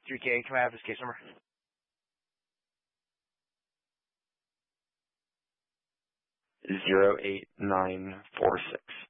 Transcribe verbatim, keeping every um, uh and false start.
three K, can I have his case number? Zero eight nine four six.